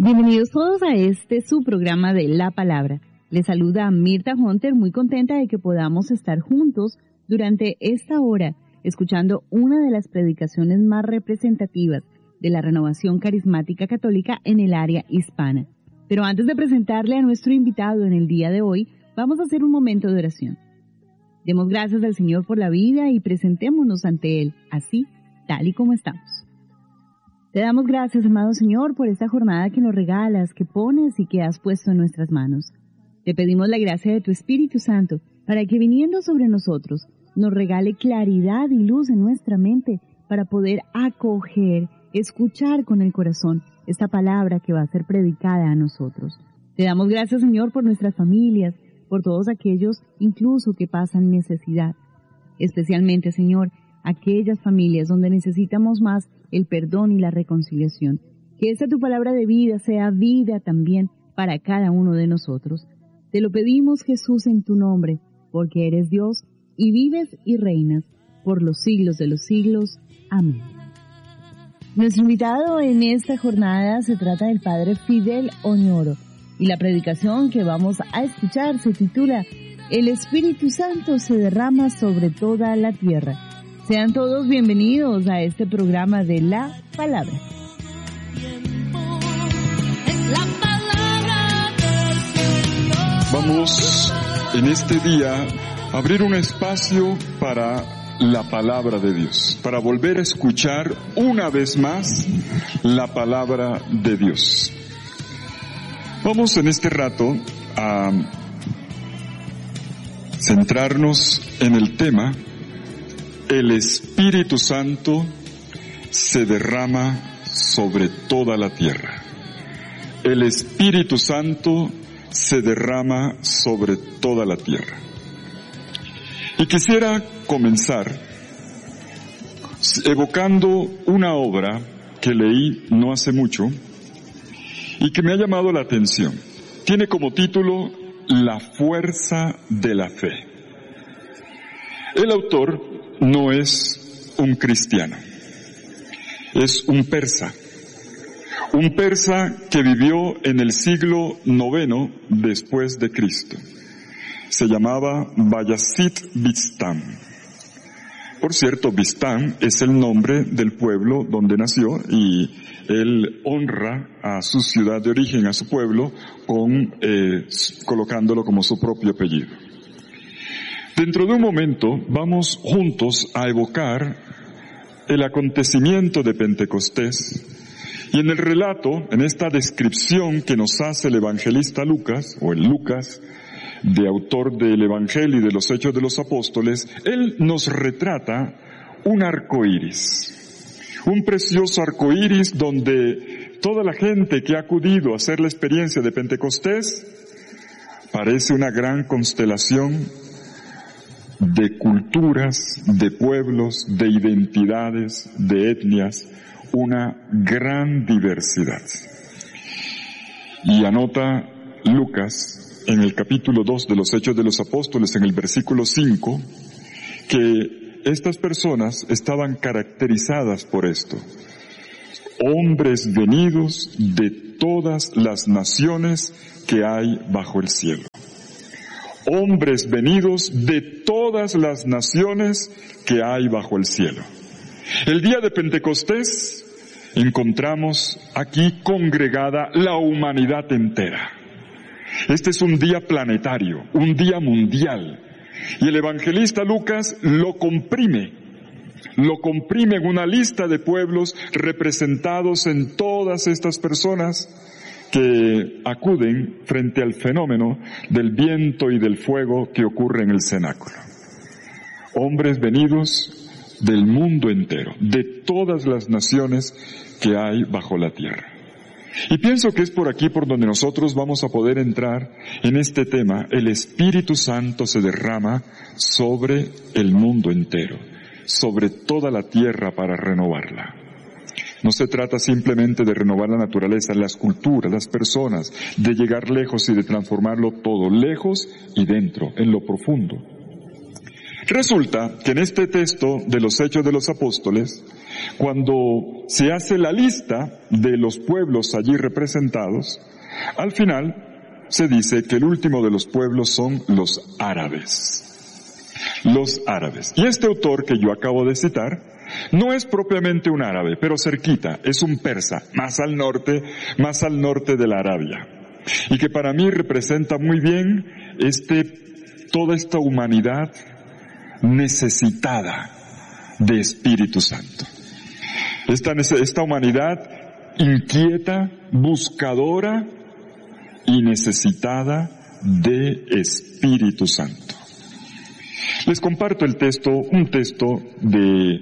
Bienvenidos todos a su programa de La Palabra. Les saluda Mirta Hunter, muy contenta de que podamos estar juntos durante esta hora, escuchando una de las predicaciones más representativas de la renovación carismática católica en el área hispana. Pero antes de presentarle a nuestro invitado en el día de hoy, vamos a hacer un momento de oración. Demos gracias al Señor por la vida y presentémonos ante Él, así, tal y como estamos. Te damos gracias, amado Señor, por esta jornada que nos regalas, que pones y que has puesto en nuestras manos. Te pedimos la gracia de tu Espíritu Santo para que viniendo sobre nosotros nos regale claridad y luz en nuestra mente para poder acoger, escuchar con el corazón esta palabra que va a ser predicada a nosotros. Te damos gracias, Señor, por nuestras familias, por todos aquellos incluso que pasan necesidad. Especialmente, Señor, aquellas familias donde necesitamos más el perdón y la reconciliación. Que esta tu palabra de vida sea vida también para cada uno de nosotros. Te lo pedimos, Jesús, en tu nombre, porque eres Dios y vives y reinas por los siglos de los siglos. Amén. Nuestro invitado en esta jornada se trata del Padre Fidel Oñoro y la predicación que vamos a escuchar se titula El Espíritu Santo se derrama sobre toda la tierra. Sean todos bienvenidos a este programa de La Palabra. Vamos en este día a abrir un espacio para la palabra de Dios, para volver a escuchar una vez más la palabra de Dios. Vamos en este rato a centrarnos en el tema El Espíritu Santo se derrama sobre toda la tierra. El Espíritu Santo se derrama sobre toda la tierra. Y quisiera comenzar evocando una obra que leí no hace mucho y que me ha llamado la atención. Tiene como título La fuerza de la fe. El autor no es un cristiano, es un persa que vivió en el siglo IX después de Cristo. Se llamaba Bayazid Bistán. Por cierto, Bistán es el nombre del pueblo donde nació y él honra a su ciudad de origen, a su pueblo, colocándolo como su propio apellido. Dentro de un momento vamos juntos a evocar el acontecimiento de Pentecostés y en el relato, en esta descripción que nos hace el evangelista Lucas, o el Lucas, de autor del Evangelio y de los Hechos de los Apóstoles, él nos retrata un arco iris, un precioso arco iris donde toda la gente que ha acudido a hacer la experiencia de Pentecostés parece una gran constelación de culturas, de pueblos, de identidades, de etnias, una gran diversidad. Y anota Lucas en el capítulo 2 de los Hechos de los Apóstoles, en el versículo 5, que estas personas estaban caracterizadas por esto: hombres venidos de todas las naciones que hay bajo el cielo. Hombres venidos de todas las naciones que hay bajo el cielo. El día de Pentecostés encontramos aquí congregada la humanidad entera. Este es un día planetario, un día mundial. Y el evangelista Lucas lo comprime en una lista de pueblos representados en todas estas personas que acuden frente al fenómeno del viento y del fuego que ocurre en el cenáculo. Hombres venidos del mundo entero, de todas las naciones que hay bajo la tierra. Y pienso que es por aquí por donde nosotros vamos a poder entrar en este tema. El Espíritu Santo se derrama sobre el mundo entero, sobre toda la tierra para renovarla. No se trata simplemente de renovar la naturaleza, las culturas, las personas, de llegar lejos y de transformarlo todo, lejos y dentro, en lo profundo. Resulta que en este texto de los Hechos de los Apóstoles, cuando se hace la lista de los pueblos allí representados, al final se dice que el último de los pueblos son los árabes. Los árabes. Y este autor que yo acabo de citar no es propiamente un árabe, pero cerquita, es un persa, más al norte de la Arabia. Y que para mí representa muy bien toda esta humanidad necesitada de Espíritu Santo. Esta humanidad inquieta, buscadora y necesitada de Espíritu Santo. Les comparto un texto de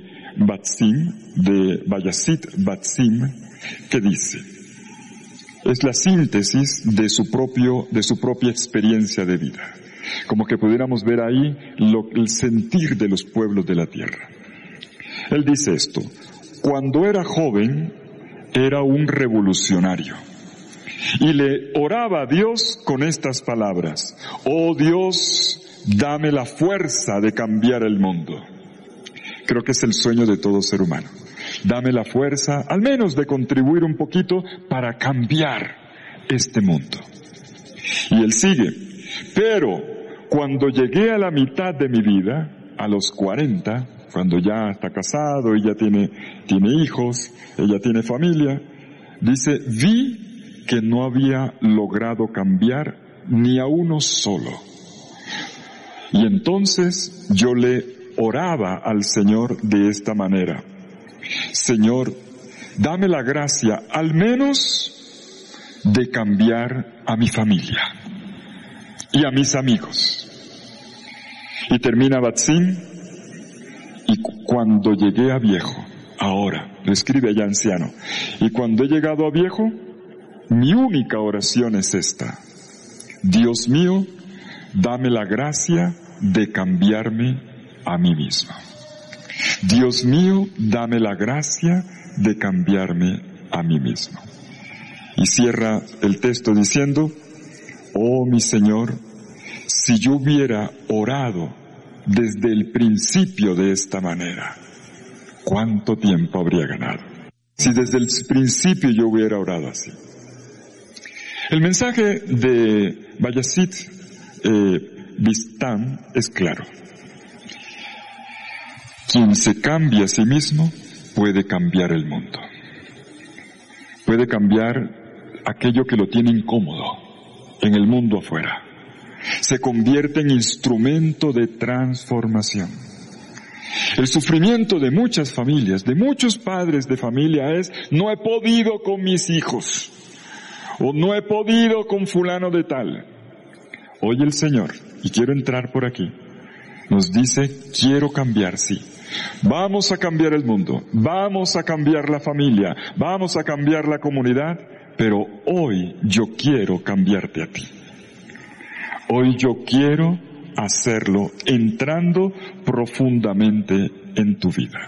Bayazid Batsim, que dice, es la síntesis de su propia experiencia de vida. Como que pudiéramos ver ahí el sentir de los pueblos de la tierra. Él dice esto: cuando era joven, era un revolucionario. Y le oraba a Dios con estas palabras: oh Dios, dame la fuerza de cambiar el mundo. Creo que es el sueño de todo ser humano. Dame la fuerza, al menos de contribuir un poquito para cambiar este mundo. Y él sigue: pero cuando llegué a la mitad de mi vida, a los 40, cuando ya está casado, ella tiene hijos, ella tiene familia, dice, vi que no había logrado cambiar ni a uno solo. Y entonces yo le oraba al Señor de esta manera: Señor, dame la gracia al menos de cambiar a mi familia y a mis amigos. Y termina Batsim: y cuando llegué a viejo, ahora, lo escribe allá anciano, y cuando he llegado a viejo, mi única oración es esta: Dios mío, dame la gracia de cambiarme a mí mismo. Dios mío, dame la gracia de cambiarme a mí mismo. Y cierra el texto diciendo: oh mi Señor, si yo hubiera orado desde el principio de esta manera, ¿cuánto tiempo habría ganado? Si desde el principio yo hubiera orado así. El mensaje de Bayazid Bistam es claro. Quien se cambia a sí mismo puede cambiar el mundo. Puede cambiar aquello que lo tiene incómodo en el mundo afuera. Se convierte en instrumento de transformación. El sufrimiento de muchas familias, de muchos padres de familia es: no he podido con mis hijos, o no he podido con fulano de tal. Hoy el Señor, y quiero entrar por aquí, nos dice: quiero cambiar, sí. Vamos a cambiar el mundo, vamos a cambiar la familia, vamos a cambiar la comunidad, pero hoy yo quiero cambiarte a ti. Hoy yo quiero hacerlo entrando profundamente en tu vida.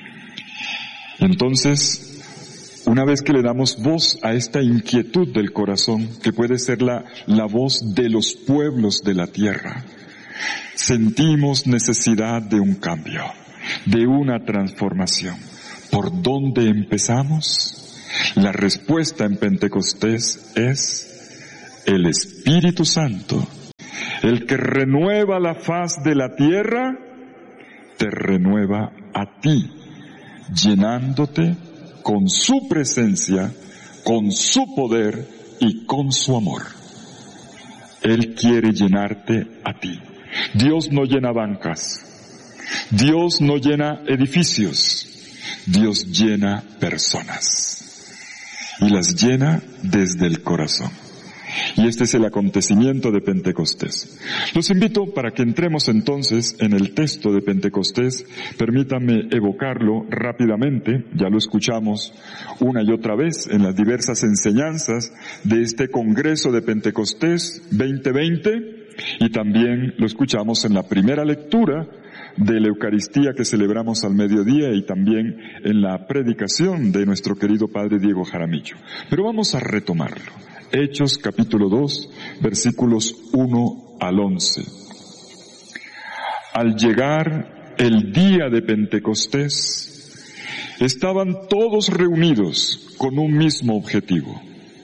Entonces, una vez que le damos voz a esta inquietud del corazón, que puede ser la voz de los pueblos de la tierra, sentimos necesidad de un cambio, de una transformación. ¿Por dónde empezamos? La respuesta en Pentecostés es el Espíritu Santo. El que renueva la faz de la tierra, te renueva a ti, llenándote con su presencia, con su poder y con su amor. Él quiere llenarte a ti. Dios no llena bancas. Dios no llena edificios. Dios llena personas. Y las llena desde el corazón. Y este es el acontecimiento de Pentecostés. Los invito para que entremos entonces en el texto de Pentecostés. Permítanme evocarlo rápidamente. Ya lo escuchamos una y otra vez en las diversas enseñanzas de este Congreso de Pentecostés 2020. Y también lo escuchamos en la primera lectura de la Eucaristía que celebramos al mediodía y también en la predicación de nuestro querido Padre Diego Jaramillo. Pero vamos a retomarlo. Hechos capítulo 2, versículos 1 al 11. Al llegar el día de Pentecostés, estaban todos reunidos con un mismo objetivo.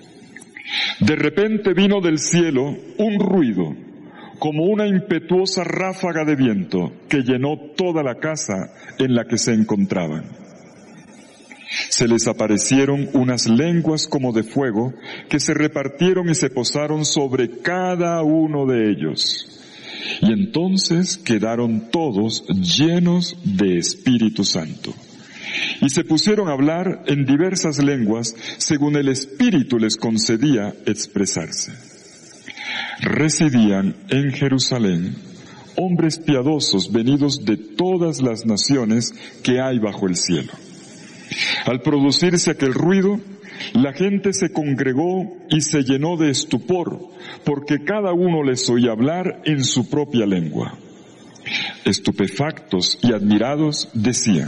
De repente vino del cielo un ruido, como una impetuosa ráfaga de viento que llenó toda la casa en la que se encontraban. Se les aparecieron unas lenguas como de fuego que se repartieron y se posaron sobre cada uno de ellos. Y entonces quedaron todos llenos de Espíritu Santo. Y se pusieron a hablar en diversas lenguas según el Espíritu les concedía expresarse. Residían en Jerusalén hombres piadosos venidos de todas las naciones que hay bajo el cielo. Al producirse aquel ruido, la gente se congregó y se llenó de estupor, porque cada uno les oía hablar en su propia lengua. Estupefactos y admirados decían: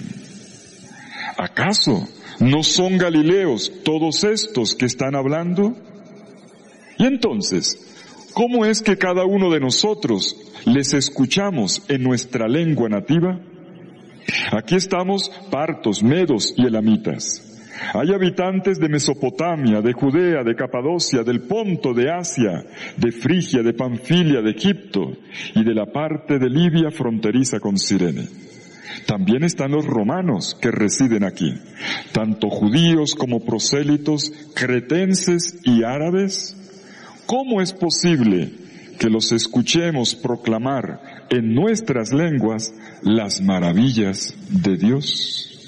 ¿acaso no son galileos todos estos que están hablando? Y entonces, ¿cómo es que cada uno de nosotros les escuchamos en nuestra lengua nativa? Aquí estamos partos, medos y elamitas. Hay habitantes de Mesopotamia, de Judea, de Capadocia, del Ponto, de Asia, de Frigia, de Panfilia, de Egipto y de la parte de Libia fronteriza con Cirene. También están los romanos que residen aquí, tanto judíos como prosélitos, cretenses y árabes. ¿Cómo es posible que los escuchemos proclamar en nuestras lenguas las maravillas de Dios?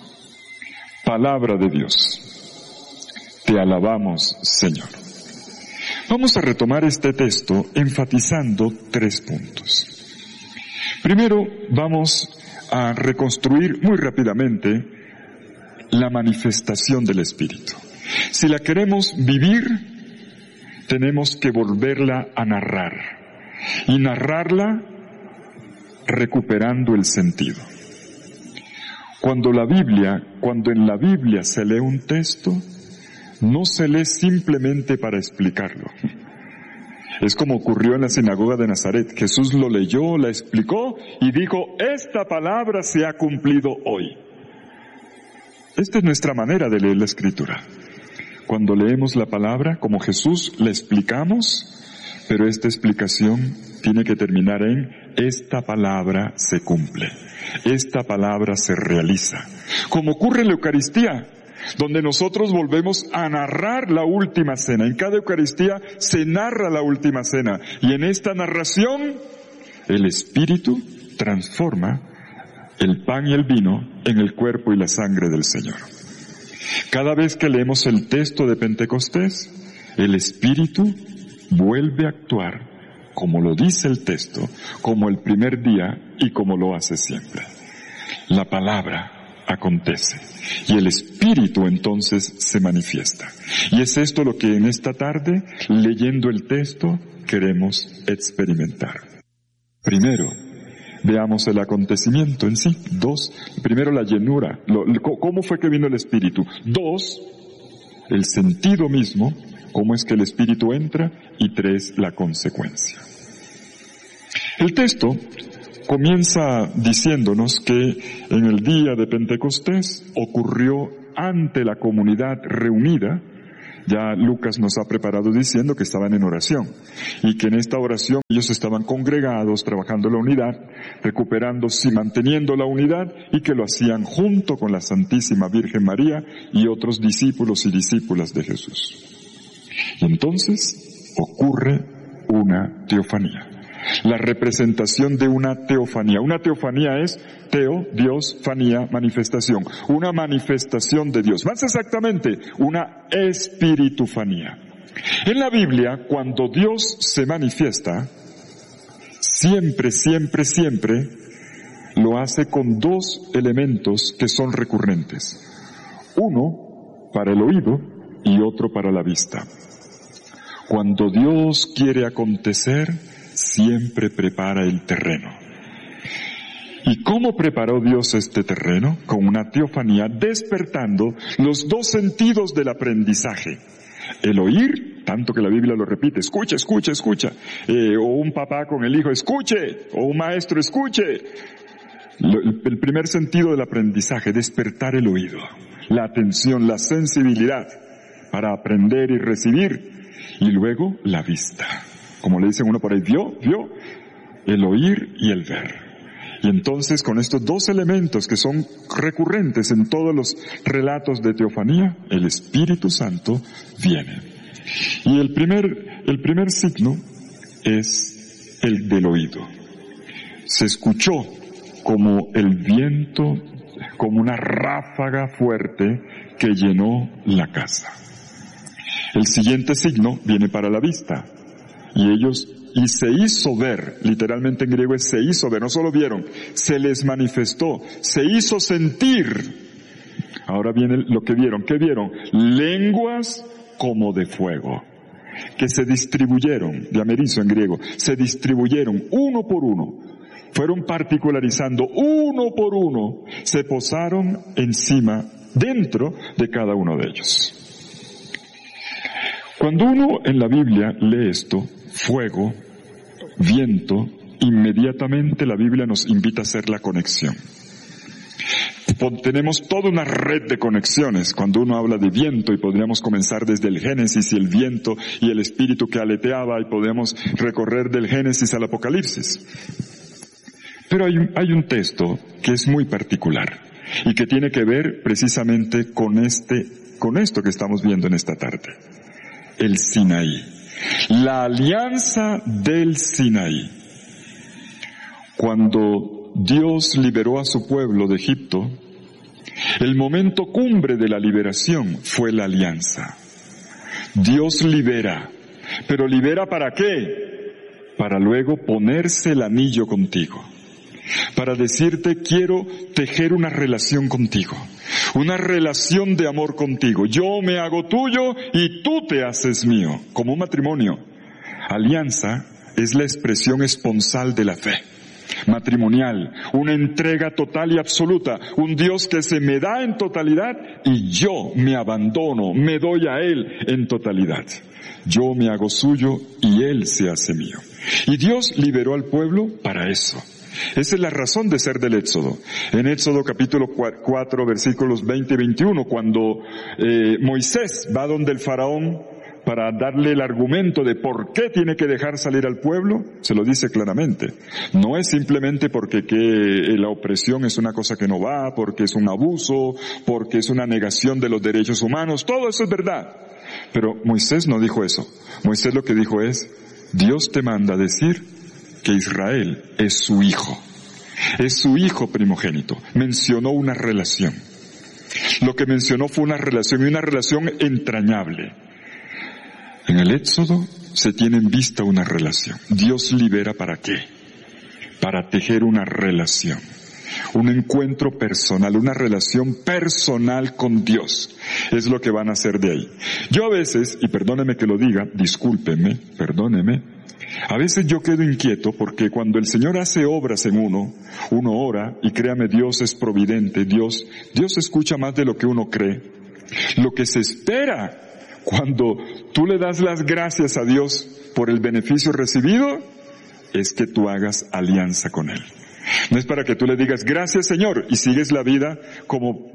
Palabra de Dios. Te alabamos, Señor. Vamos a retomar este texto enfatizando 3 puntos. Primero, vamos a reconstruir muy rápidamente la manifestación del Espíritu. Si la queremos vivir, tenemos que volverla a narrar. Y narrarla recuperando el sentido. Cuando en la Biblia se lee un texto, no se lee simplemente para explicarlo. Es como ocurrió en la sinagoga de Nazaret. Jesús lo leyó, la explicó y dijo: esta palabra se ha cumplido hoy. Esta es nuestra manera de leer la Escritura. Cuando leemos la palabra, como Jesús, la explicamos, pero esta explicación tiene que terminar en: esta palabra se cumple, esta palabra se realiza. Como ocurre en la Eucaristía, donde nosotros volvemos a narrar la última cena. En cada Eucaristía se narra la última cena, y en esta narración el Espíritu transforma el pan y el vino en el cuerpo y la sangre del Señor. Cada vez que leemos el texto de Pentecostés, el Espíritu vuelve a actuar como lo dice el texto, como el primer día y como lo hace siempre. La palabra acontece y el Espíritu entonces se manifiesta. Y es esto lo que en esta tarde, leyendo el texto, queremos experimentar. Primero, veamos el acontecimiento en sí. 2, primero la llenura, cómo fue que vino el Espíritu. 2, el sentido mismo, cómo es que el Espíritu entra. Y 3, la consecuencia. El texto comienza diciéndonos que en el día de Pentecostés ocurrió ante la comunidad reunida. Ya Lucas nos ha preparado diciendo que estaban en oración y que en esta oración ellos estaban congregados, trabajando la unidad, recuperándose y manteniendo la unidad, y que lo hacían junto con la Santísima Virgen María y otros discípulos y discípulas de Jesús. Y entonces ocurre una teofanía. La representación de una teofanía. Una teofanía es teo, Dios, fanía, manifestación. Una manifestación de Dios. Más exactamente, una espiritufanía. En la Biblia, cuando Dios se manifiesta, siempre lo hace con 2 elementos que son recurrentes. Uno para el oído y otro para la vista. Cuando Dios quiere acontecer, siempre prepara el terreno. ¿Y cómo preparó Dios este terreno? Con una teofanía, despertando los 2 sentidos del aprendizaje. El oír tanto que la Biblia lo repite, escucha, escucha, escucha. O un papá con el hijo, escuche. O un maestro, escuche. El primer sentido del aprendizaje, despertar el oído, la atención, la sensibilidad para aprender y recibir. Y luego la vista. Como le dicen uno por ahí, vio, el oír y el ver. Y entonces con estos dos elementos que son recurrentes en todos los relatos de teofanía, el Espíritu Santo viene. Y el primer signo es el del oído. Se escuchó como el viento, como una ráfaga fuerte que llenó la casa. El siguiente signo viene para la vista. Y se hizo ver, literalmente en griego es se hizo ver, no solo vieron, se les manifestó, se hizo sentir. Ahora viene lo que vieron. ¿Qué vieron? Lenguas como de fuego, que se distribuyeron, de amerizo en griego, se distribuyeron uno por uno, fueron particularizando uno por uno, se posaron encima, dentro de cada uno de ellos. Cuando uno en la Biblia lee esto, fuego, viento, inmediatamente la Biblia nos invita a hacer la conexión. Tenemos toda una red de conexiones cuando uno habla de viento, y podríamos comenzar desde el Génesis y el viento y el espíritu que aleteaba, y podemos recorrer del Génesis al Apocalipsis. Pero hay un texto que es muy particular y que tiene que ver precisamente con esto que estamos viendo en esta tarde. El Sinaí. La alianza del Sinaí. Cuando Dios liberó a su pueblo de Egipto, el momento cumbre de la liberación fue la alianza. Dios libera, pero ¿libera para qué? Para luego ponerse el anillo contigo. Para decirte, quiero tejer una relación contigo. Una relación de amor contigo. Yo me hago tuyo y tú te haces mío. Como un matrimonio. Alianza es la expresión esponsal de la fe. Matrimonial. Una entrega total y absoluta. Un Dios que se me da en totalidad y yo me abandono, me doy a Él en totalidad. Yo me hago suyo y Él se hace mío. Y Dios liberó al pueblo para eso. Esa es la razón de ser del Éxodo. En Éxodo capítulo 4 versículos 20 y 21, cuando Moisés va donde el faraón para darle el argumento de por qué tiene que dejar salir al pueblo, se lo dice claramente. No es simplemente porque la opresión es una cosa que no va, porque es un abuso, porque es una negación de los derechos humanos, todo eso es verdad. Pero Moisés no dijo eso. Moisés lo que dijo es, Dios te manda a decir que Israel es su hijo primogénito. Mencionó una relación. Lo que mencionó fue una relación, y una relación entrañable. En el Éxodo se tiene en vista una relación. Dios libera ¿para qué? Para tejer una relación. Un encuentro personal, una relación personal con Dios. Es lo que van a hacer de ahí. Yo a veces, y perdóneme que lo diga, discúlpeme, perdóneme, a veces yo quedo inquieto porque cuando el Señor hace obras en uno ora, y créame, Dios es providente, Dios escucha más de lo que uno cree. Lo que se espera cuando tú le das las gracias a Dios por el beneficio recibido es que tú hagas alianza con Él. No es para que tú le digas gracias Señor y sigues la vida como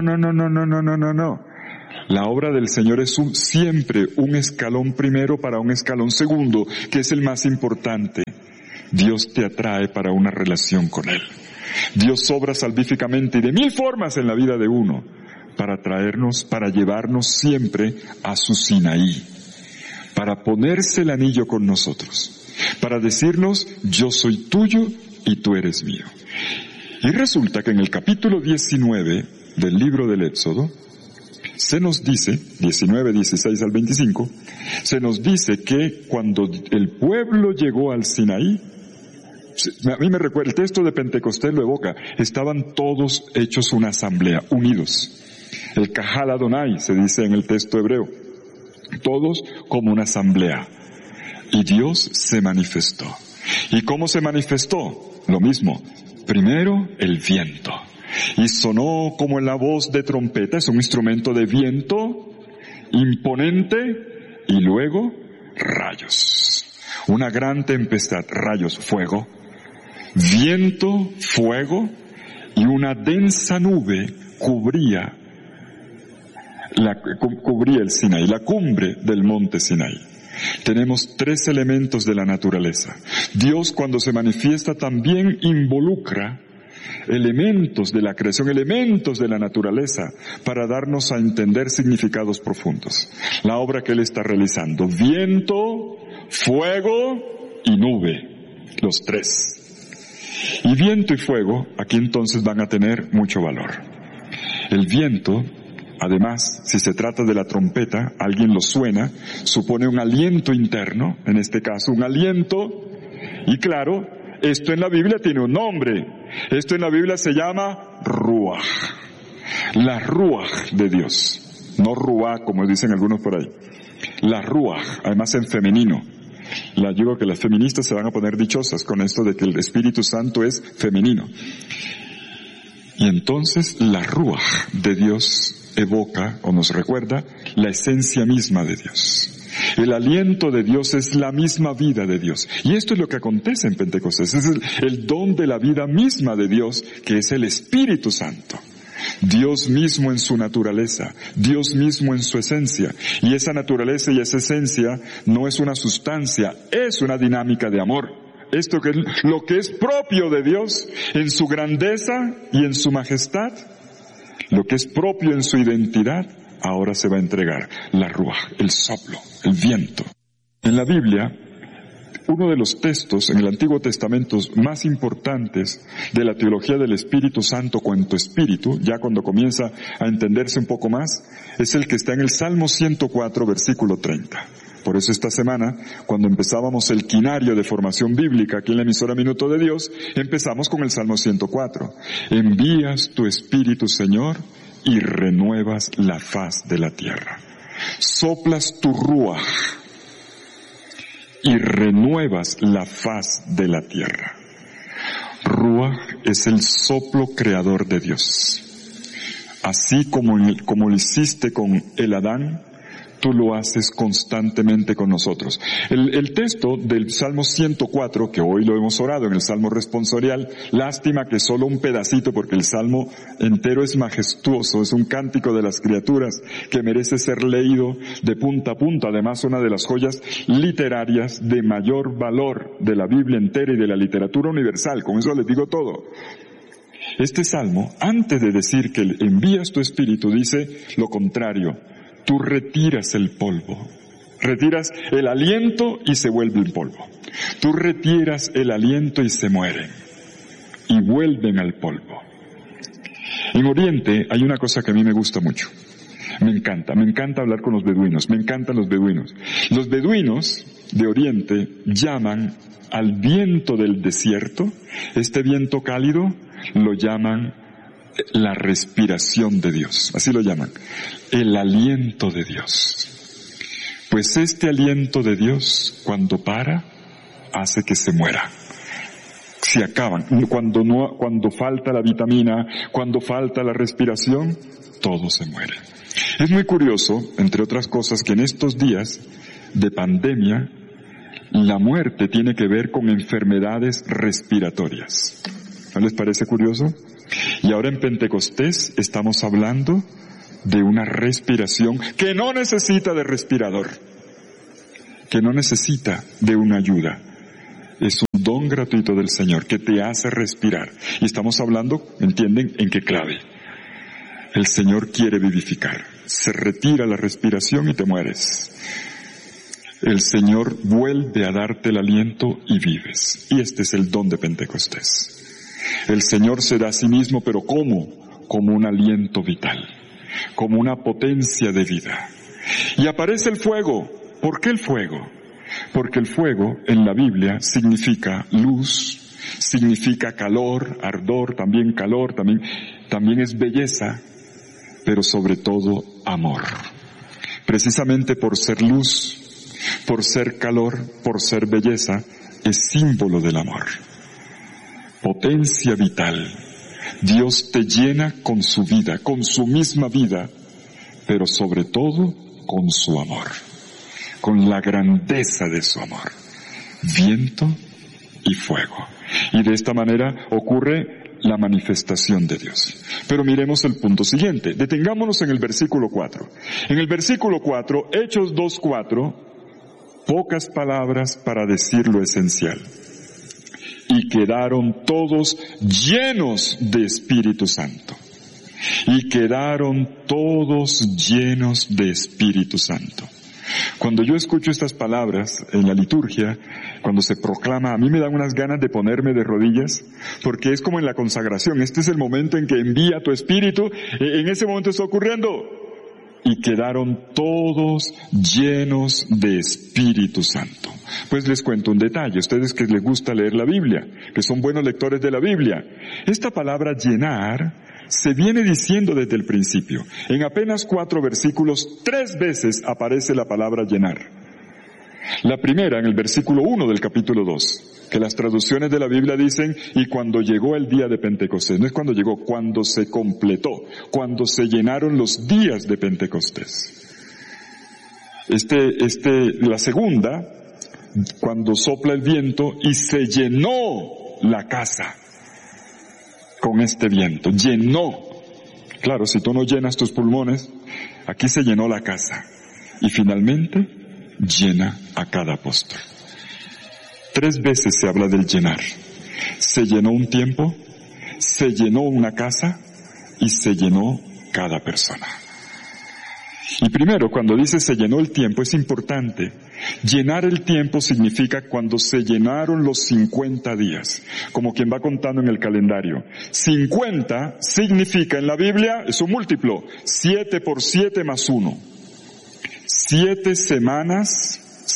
no. La obra del Señor es siempre un escalón primero para un escalón segundo, que es el más importante. Dios te atrae para una relación con Él. Dios obra salvíficamente y de mil formas en la vida de uno, para traernos, para llevarnos siempre a su Sinaí, para ponerse el anillo con nosotros, para decirnos, yo soy tuyo y tú eres mío. Y resulta que en el capítulo 19 del libro del Éxodo, se nos dice, 19, 16 al 25, se nos dice que cuando el pueblo llegó al Sinaí, a mí me recuerda, el texto de Pentecostés lo evoca, estaban todos hechos una asamblea, unidos. El Kahal Adonai se dice en el texto hebreo, todos como una asamblea. Y Dios se manifestó. ¿Y cómo se manifestó? Lo mismo, primero el viento. Y sonó como en la voz de trompeta, es un instrumento de viento imponente y luego rayos. Una gran tempestad, rayos, fuego, viento, fuego, y una densa nube cubría el Sinaí, la cumbre del monte Sinaí. Tenemos tres elementos de la naturaleza. Dios, cuando se manifiesta, también involucra elementos de la creación, elementos de la naturaleza, para darnos a entender significados profundos. La obra que Él está realizando: viento, fuego y nube, los tres. Y viento y fuego aquí entonces van a tener mucho valor. El viento, además, si se trata de la trompeta, alguien lo suena, supone un aliento interno, en este caso un aliento, y claro, esto en la Biblia tiene un nombre. Esto en la Biblia se llama Ruaj. La Ruaj de Dios. No Ruá, como dicen algunos por ahí. La Ruaj, además en femenino. Yo digo que las feministas se van a poner dichosas con esto de que el Espíritu Santo es femenino. Y entonces la Ruaj de Dios evoca o nos recuerda la esencia misma de Dios. El aliento de Dios es la misma vida de Dios. Y esto es lo que acontece en Pentecostés. Es el don de la vida misma de Dios, que es el Espíritu Santo. Dios mismo en su naturaleza, Dios mismo en su esencia. Y esa naturaleza y esa esencia no es una sustancia, es una dinámica de amor. Esto que es lo que es propio de Dios en su grandeza y en su majestad, lo que es propio en su identidad, ahora se va a entregar. La ruaj, el soplo, el viento. En la Biblia, uno de los textos en el Antiguo Testamento más importantes de la teología del Espíritu Santo cuanto espíritu, ya cuando comienza a entenderse un poco más, es el que está en el Salmo 104, versículo 30. Por eso esta semana, cuando empezábamos el quinario de formación bíblica aquí en la emisora Minuto de Dios, empezamos con el Salmo 104. Envías tu Espíritu, Señor, y renuevas la faz de la tierra. Soplas tu ruaj y renuevas la faz de la tierra. Ruaj es el soplo creador de Dios. Así como lo hiciste con el Adán, tú lo haces constantemente con nosotros. El texto del Salmo 104, que hoy lo hemos orado en el Salmo responsorial, lástima que solo un pedacito, porque el Salmo entero es majestuoso, es un cántico de las criaturas que merece ser leído de punta a punta. Además, una de las joyas literarias de mayor valor de la Biblia entera y de la literatura universal. Con eso les digo todo. Este Salmo, antes de decir que envías tu Espíritu, dice lo contrario. Tú retiras el polvo, retiras el aliento y se vuelve en polvo. Tú retiras el aliento y se mueren y vuelven al polvo. En Oriente hay una cosa que a mí me gusta mucho. Me encanta hablar con los beduinos, me encantan los beduinos. Los beduinos de Oriente llaman al viento del desierto, este viento cálido, lo llaman la respiración de Dios, así lo llaman, el aliento de Dios. Pues este aliento de Dios, cuando para, hace que se muera. Se acaban. Cuando falta la vitamina, cuando falta la respiración, todo se muere. Es muy curioso, entre otras cosas, que en estos días de pandemia, la muerte tiene que ver con enfermedades respiratorias. ¿No les parece curioso? Y ahora en Pentecostés estamos hablando de una respiración que no necesita de respirador, que no necesita de una ayuda. Es un don gratuito del Señor que te hace respirar. Y estamos hablando, ¿entienden?, en qué clave. El Señor quiere vivificar. Se retira la respiración y te mueres. El Señor vuelve a darte el aliento y vives. Y este es el don de Pentecostés. El Señor se da a sí mismo, pero ¿cómo? Como un aliento vital, como una potencia de vida. Y aparece el fuego. ¿Por qué el fuego? Porque el fuego en la Biblia significa luz, significa calor, ardor, también calor, también es belleza, pero sobre todo amor. Precisamente por ser luz, por ser calor, por ser belleza, es símbolo del amor. Potencia vital. Dios te llena con su vida, con su misma vida, pero sobre todo con su amor. con la grandeza de su amor. Viento y fuego. Y de esta manera ocurre la manifestación de Dios. Pero miremos el punto siguiente. Detengámonos en el versículo 4. En el versículo 4, Hechos 2:4, pocas palabras para decir lo esencial. Y quedaron todos llenos de Espíritu Santo. Y quedaron todos llenos de Espíritu Santo. Cuando yo escucho estas palabras en la liturgia, cuando se proclama, a mí me dan unas ganas de ponerme de rodillas, porque es como en la consagración. Este es el momento en que envía tu Espíritu, en ese momento está ocurriendo. Y quedaron todos llenos de Espíritu Santo. Pues les cuento un detalle, ustedes que les gusta leer la Biblia, que son buenos lectores de la Biblia. Esta palabra llenar se viene diciendo desde el principio. En apenas 4 versículos, 3 veces aparece la palabra llenar. La primera en el versículo 1 del capítulo 2, que las traducciones de la Biblia dicen, y cuando llegó el día de Pentecostés. No es cuando llegó, cuando se completó, cuando se llenaron los días de Pentecostés. La segunda, cuando sopla el viento y se llenó la casa con este viento, llenó. Claro, si tú no llenas tus pulmones, aquí se llenó la casa. Y finalmente, llena a cada apóstol. 3 veces se habla del llenar. Se llenó un tiempo, se llenó una casa y se llenó cada persona. Y primero, cuando dice se llenó el tiempo, es importante. Llenar el tiempo significa cuando se llenaron los 50 días, como quien va contando en el calendario. 50 significa en la Biblia, es un múltiplo, 7 por 7 más 1. 7 semanas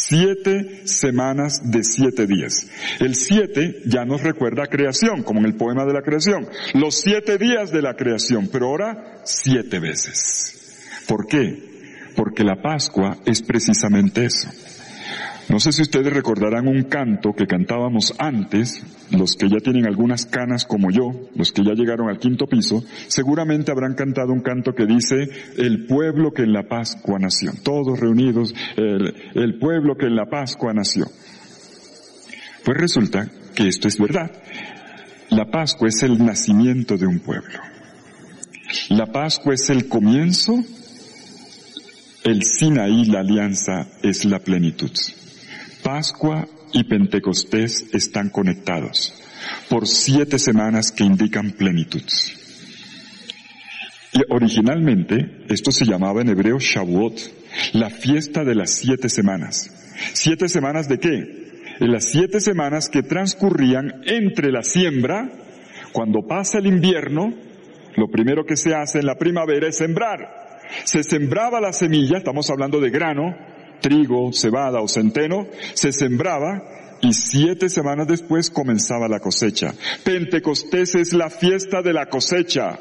de 7 días. El 7 ya nos recuerda a creación, como en el poema de la creación. Los 7 días de la creación, pero ahora 7 veces. ¿Por qué? Porque la Pascua es precisamente eso. No sé si ustedes recordarán un canto que cantábamos antes, los que ya tienen algunas canas como yo, los que ya llegaron al 5º piso, seguramente habrán cantado un canto que dice, el pueblo que en la Pascua nació. Todos reunidos, el pueblo que en la Pascua nació. Pues resulta que esto es verdad. La Pascua es el nacimiento de un pueblo. La Pascua es el comienzo. El Sinaí, la alianza, es la plenitud. Pascua y Pentecostés están conectados por 7 semanas que indican plenitud. Y originalmente, esto se llamaba en hebreo Shavuot, la fiesta de las 7 semanas. ¿7 semanas de qué? En las 7 semanas que transcurrían entre la siembra, cuando pasa el invierno, lo primero que se hace en la primavera es sembrar. Se sembraba la semilla, estamos hablando de grano, trigo, cebada o centeno, se sembraba y 7 semanas después comenzaba la cosecha. Pentecostés es la fiesta de la cosecha,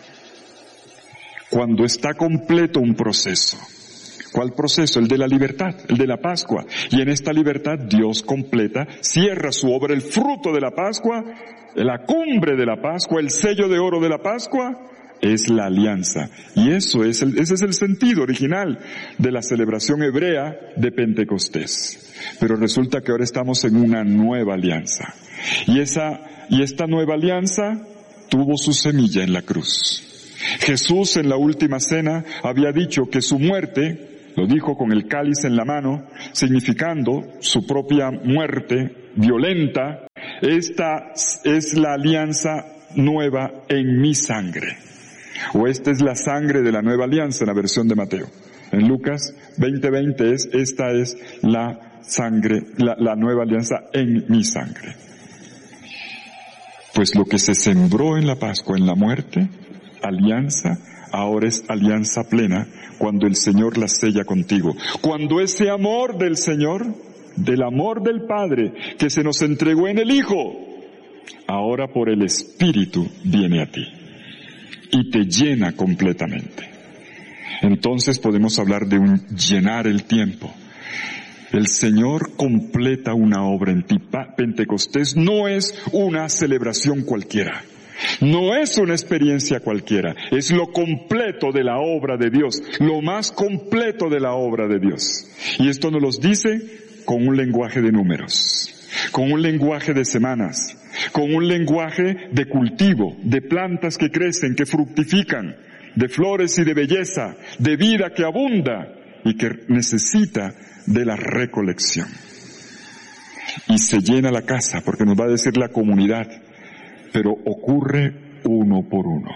cuando está completo un proceso. ¿Cuál proceso? El de la libertad, el de la Pascua. Y en esta libertad Dios completa, cierra su obra, el fruto de la Pascua, la cumbre de la Pascua, el sello de oro de la Pascua, es la alianza. Y ese es el sentido original de la celebración hebrea de Pentecostés. Pero resulta que ahora estamos en una nueva alianza. Y esta nueva alianza tuvo su semilla en la cruz. Jesús en la última cena había dicho que su muerte, lo dijo con el cáliz en la mano, significando su propia muerte violenta, esta es la alianza nueva en mi sangre. O esta es la sangre de la nueva alianza en la versión de Mateo. En Lucas 20:20 esta es la sangre, la nueva alianza en mi sangre. Pues lo que se sembró en la Pascua, en la muerte, alianza, ahora es alianza plena cuando el Señor la sella contigo. Cuando ese amor del Señor, del amor del Padre que se nos entregó en el Hijo, ahora por el Espíritu viene a ti y te llena completamente. Entonces podemos hablar de un llenar el tiempo. El Señor completa una obra en ti. Pentecostés no es una celebración cualquiera. No es una experiencia cualquiera, es lo completo de la obra de Dios, lo más completo de la obra de Dios. Y esto nos lo dice con un lenguaje de números, con un lenguaje de semanas, con un lenguaje de cultivo, de plantas que crecen, que fructifican, de flores y de belleza, de vida que abunda y que necesita de la recolección. Y se llena la casa, porque nos va a decir la comunidad, pero ocurre uno por uno.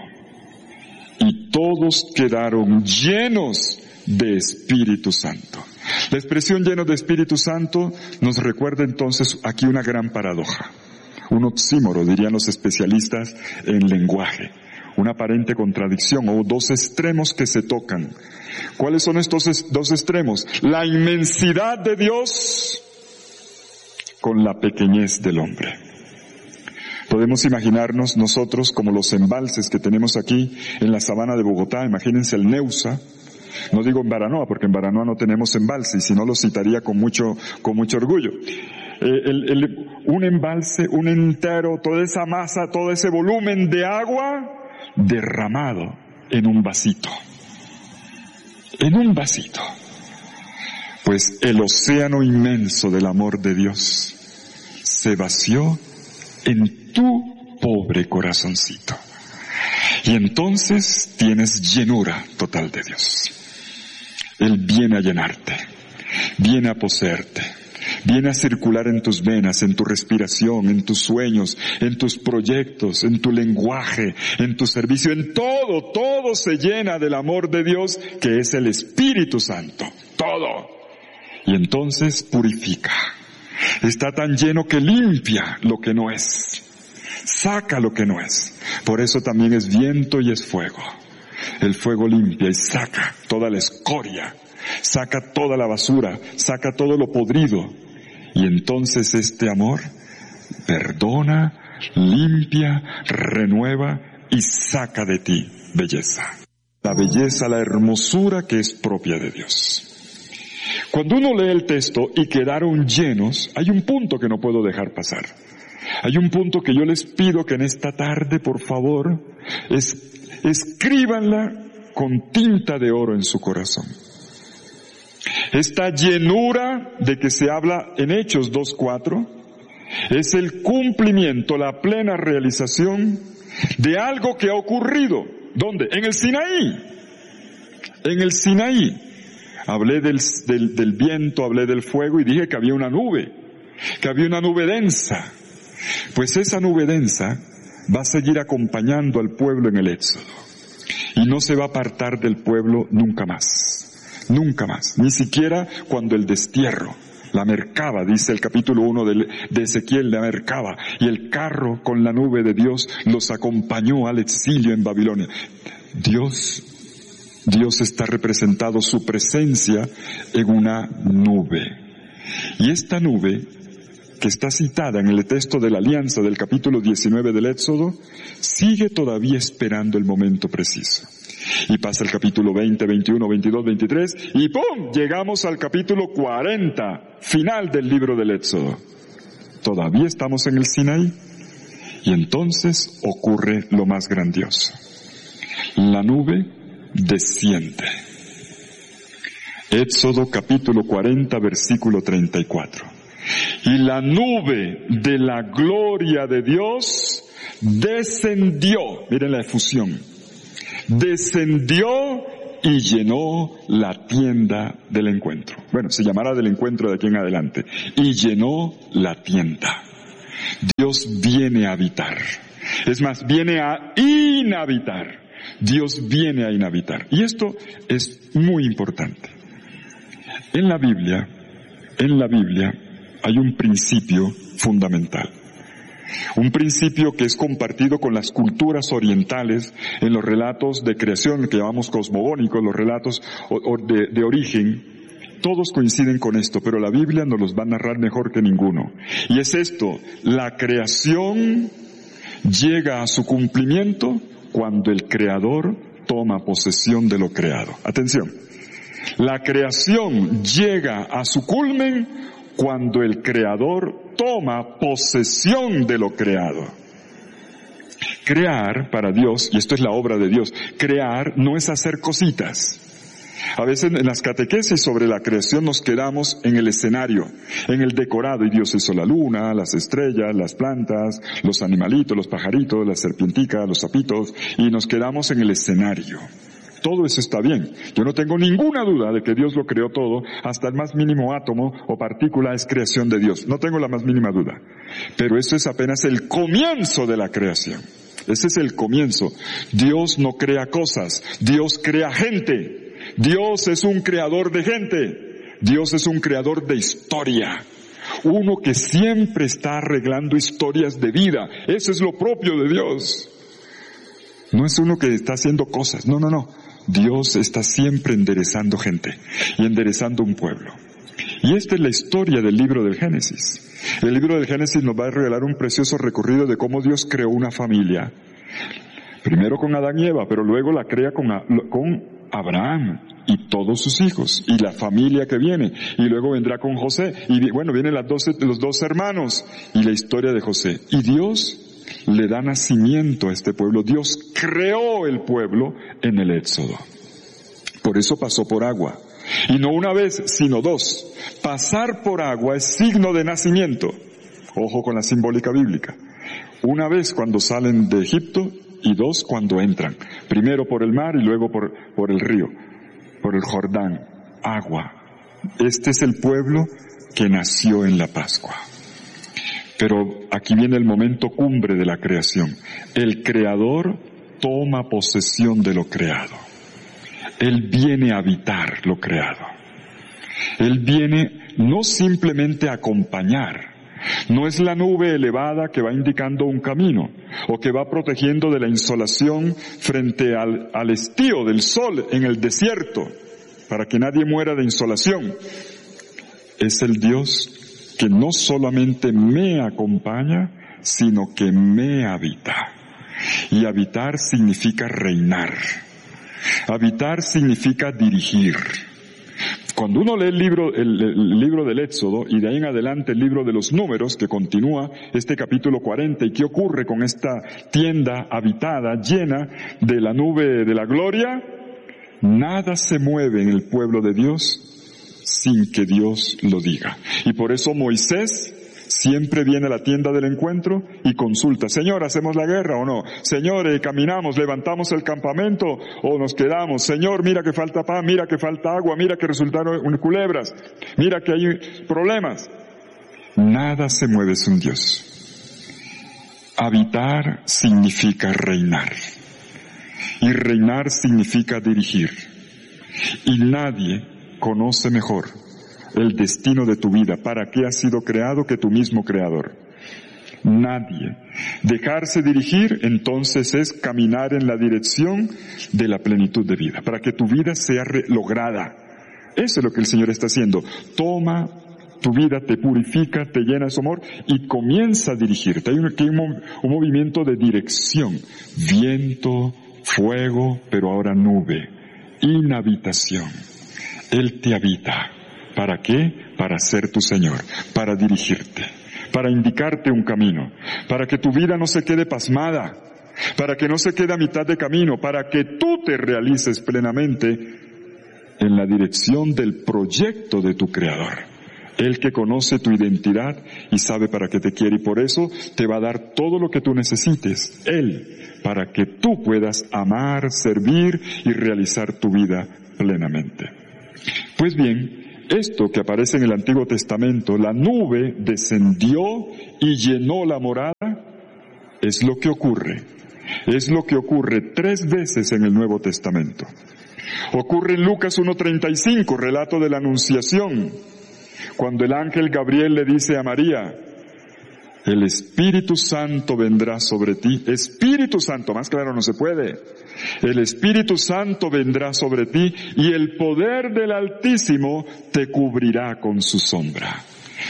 Y todos quedaron llenos de Espíritu Santo. La expresión llenos de Espíritu Santo nos recuerda entonces aquí una gran paradoja. Un oxímoro, dirían los especialistas en lenguaje. Una aparente contradicción o dos extremos que se tocan. ¿Cuáles son estos dos extremos? La inmensidad de Dios con la pequeñez del hombre. Podemos imaginarnos nosotros como los embalses que tenemos aquí en la sabana de Bogotá. Imagínense el Neusa. No digo en Baranoa, porque en Baranoa no tenemos embalse, y si no lo citaría con mucho orgullo. Un embalse, un entero, toda esa masa, todo ese volumen de agua derramado en un vasito. En un vasito. Pues el océano inmenso del amor de Dios se vació en tu pobre corazoncito. Y entonces tienes llenura total de Dios. Él viene a llenarte, viene a poseerte, viene a circular en tus venas, en tu respiración, en tus sueños, en tus proyectos, en tu lenguaje, en tu servicio, en todo, todo se llena del amor de Dios que es el Espíritu Santo, todo. Y entonces purifica. Está tan lleno que limpia lo que no es. Saca lo que no es. Por eso también es viento y es fuego. El fuego limpia y saca toda la escoria, saca toda la basura, saca todo lo podrido. Y entonces este amor perdona, limpia, renueva y saca de ti belleza. La belleza, la hermosura que es propia de Dios. Cuando uno lee el texto y quedaron llenos, hay un punto que no puedo dejar pasar. Hay un punto que yo les pido que en esta tarde, por favor, escríbanla con tinta de oro en su corazón. Esta llenura de que se habla en Hechos 2:4 es el cumplimiento, la plena realización de algo que ha ocurrido. ¿Dónde? En el Sinaí. En el Sinaí. Hablé del viento, hablé del fuego y dije que había una nube densa. Pues esa nube densa va a seguir acompañando al pueblo en el Éxodo. Y no se va a apartar del pueblo nunca más. Nunca más. Ni siquiera cuando el destierro, la mercaba, dice el capítulo 1 de Ezequiel, la mercaba. Y el carro con la nube de Dios los acompañó al exilio en Babilonia. Dios está representado, su presencia, en una nube. Y esta nube, que está citada en el texto de la alianza del capítulo 19 del Éxodo, sigue todavía esperando el momento preciso. Y pasa el capítulo 20, 21, 22, 23, y ¡pum! Llegamos al capítulo 40, final del libro del Éxodo. Todavía estamos en el Sinaí. Y entonces ocurre lo más grandioso. La nube desciende. Éxodo capítulo 40, versículo 34. Y la nube de la gloria de Dios descendió. Miren la efusión. Descendió y llenó la tienda del encuentro. Bueno, se llamará del encuentro de aquí en adelante. Y llenó la tienda. Dios viene a habitar. Es más, viene a inhabitar. Dios viene a inhabitar. Y esto es muy importante. En la Biblia hay un principio fundamental. Un principio que es compartido con las culturas orientales en los relatos de creación que llamamos cosmogónicos, los relatos de origen. Todos coinciden con esto, pero la Biblia nos los va a narrar mejor que ninguno. Y es esto: la creación llega a su cumplimiento cuando el Creador toma posesión de lo creado. Atención. La creación llega a su culmen cuando el Creador toma posesión de lo creado. Crear para Dios, y esto es la obra de Dios, crear no es hacer cositas. A veces en las catequesis sobre la creación nos quedamos en el escenario, en el decorado, y Dios hizo la luna, las estrellas, las plantas, los animalitos, los pajaritos, las serpienticas, los sapitos, y nos quedamos en el escenario. Todo eso está bien. Yo no tengo ninguna duda de que Dios lo creó todo, hasta el más mínimo átomo o partícula es creación de Dios. No tengo la más mínima duda. Pero eso es apenas el comienzo de la creación. Ese es el comienzo. Dios no crea cosas, Dios crea gente. Dios es un creador de gente. Dios es un creador de historia. Uno que siempre está arreglando historias de vida. Eso es lo propio de Dios. No es uno que está haciendo cosas. No. Dios está siempre enderezando gente y enderezando un pueblo. Y esta es la historia del libro del Génesis. El libro del Génesis nos va a revelar un precioso recorrido de cómo Dios creó una familia. Primero con Adán y Eva, pero luego la crea con Abraham y todos sus hijos y la familia que viene, y luego vendrá con José, y bueno, vienen los 12 hermanos y la historia de José. Y Dios le da nacimiento a este pueblo. Dios creó el pueblo en el Éxodo. Por eso pasó por agua. Y no una vez, sino dos. Pasar por agua es signo de nacimiento. Ojo con la simbólica bíblica. Una vez cuando salen de Egipto y dos cuando entran. Primero por el mar y luego por el río, por el Jordán. Agua. Este es el pueblo que nació en la Pascua. Pero aquí viene el momento cumbre de la creación. El Creador toma posesión de lo creado. Él viene a habitar lo creado. Él viene no simplemente a acompañar. No es la nube elevada que va indicando un camino o que va protegiendo de la insolación frente al estío del sol en el desierto para que nadie muera de insolación. Es el Dios que no solamente me acompaña, sino que me habita. Y habitar significa reinar. Habitar significa dirigir. Cuando uno lee el libro del Éxodo y de ahí en adelante el libro de los Números, que continúa este capítulo 40, y qué ocurre con esta tienda habitada, llena de la nube de la gloria, nada se mueve en el pueblo de Dios sin que Dios lo diga. Y por eso Moisés siempre viene a la tienda del encuentro y consulta: Señor, ¿hacemos la guerra o no? Señor, caminamos, levantamos el campamento o nos quedamos. Señor, mira que falta pan, mira que falta agua, mira que resultaron culebras, mira que hay problemas. Nada se mueve sin Dios. Habitar significa reinar. Y reinar significa dirigir. Y nadie conoce mejor el destino de tu vida, para qué has sido creado, que tu mismo creador. Nadie. Dejarse dirigir, entonces, es caminar en la dirección de la plenitud de vida, para que tu vida sea lograda. Eso es lo que el Señor está haciendo. Toma tu vida, te purifica, te llena de su amor y comienza a dirigirte. Hay un movimiento de dirección. Viento, fuego, pero ahora nube. Inhabitación. Él te habita. ¿Para qué? Para ser tu Señor, para dirigirte, para indicarte un camino, para que tu vida no se quede pasmada, para que no se quede a mitad de camino, para que tú te realices plenamente en la dirección del proyecto de tu Creador. Él que conoce tu identidad y sabe para qué te quiere, y por eso te va a dar todo lo que tú necesites, Él, para que tú puedas amar, servir y realizar tu vida plenamente. Pues bien, esto que aparece en el Antiguo Testamento, la nube descendió y llenó la morada, es lo que ocurre. Es lo que ocurre 3 veces en el Nuevo Testamento. Ocurre en Lucas 1:35, relato de la Anunciación, cuando el ángel Gabriel le dice a María: el Espíritu Santo vendrá sobre ti. Espíritu Santo, más claro no se puede. El Espíritu Santo vendrá sobre ti y el poder del Altísimo te cubrirá con su sombra.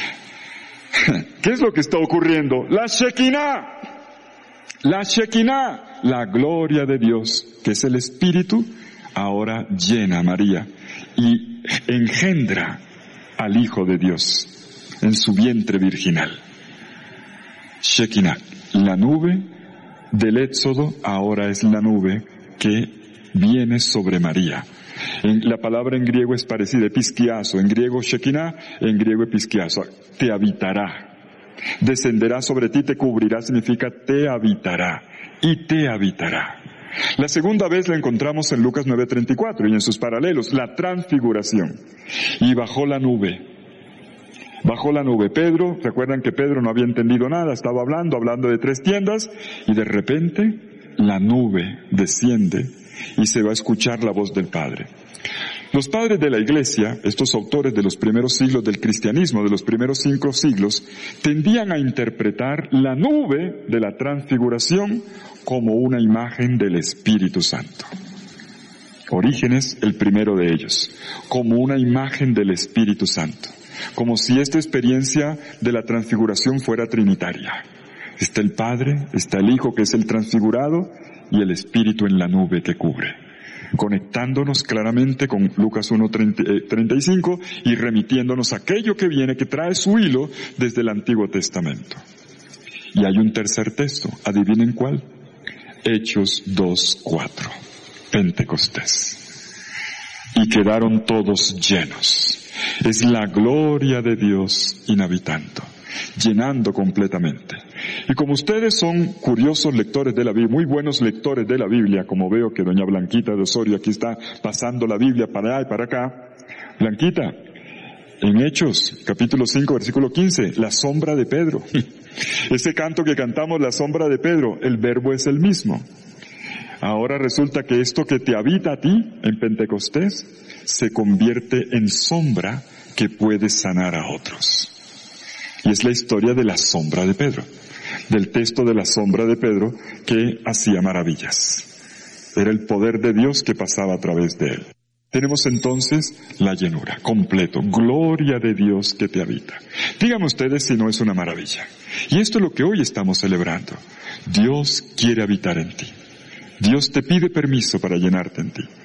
¿Qué es lo que está ocurriendo? La Shekinah. La Shekinah, la gloria de Dios, que es el Espíritu, ahora llena a María y engendra al Hijo de Dios en su vientre virginal. Shekinah, la nube del Éxodo ahora es la nube que viene sobre María. La palabra en griego es parecida, episquiazo, en griego shekinah, en griego episquiazo, te habitará. Descenderá sobre ti, te cubrirá, significa te habitará, y te habitará. La segunda vez la encontramos en Lucas 9:34 y en sus paralelos, la transfiguración. Y bajó la nube. Pedro, ¿recuerdan que Pedro no había entendido nada? Estaba hablando de 3 tiendas, y de repente la nube desciende y se va a escuchar la voz del Padre. Los padres de la Iglesia, estos autores de los primeros siglos del cristianismo, de los primeros 5 siglos, tendían a interpretar la nube de la transfiguración como una imagen del Espíritu Santo. Orígenes, el primero de ellos, como una imagen del Espíritu Santo, como si esta experiencia de la transfiguración fuera trinitaria. Está el Padre, está el Hijo que es el transfigurado y el Espíritu en la nube que cubre, conectándonos claramente con Lucas 1:35 y remitiéndonos a aquello que viene, que trae su hilo desde el Antiguo Testamento. Y hay un tercer texto, adivinen cuál, Hechos 2:4, Pentecostés. Y quedaron todos llenos. Es la gloria de Dios inhabitando, llenando completamente. Y como ustedes son curiosos lectores de la Biblia, muy buenos lectores de la Biblia, como veo que doña Blanquita de Osorio aquí está pasando la Biblia para allá y para acá. Blanquita, en Hechos, capítulo 5, versículo 15, la sombra de Pedro. Ese canto que cantamos, la sombra de Pedro, el verbo es el mismo. Ahora resulta que esto que te habita a ti en Pentecostés se convierte en sombra que puede sanar a otros. Y es la historia de la sombra de Pedro, del texto de la sombra de Pedro que hacía maravillas. Era el poder de Dios que pasaba a través de él. Tenemos entonces la llenura, completo, gloria de Dios que te habita. Díganme ustedes si no es una maravilla. Y esto es lo que hoy estamos celebrando. Dios quiere habitar en ti. Dios te pide permiso para llenarte.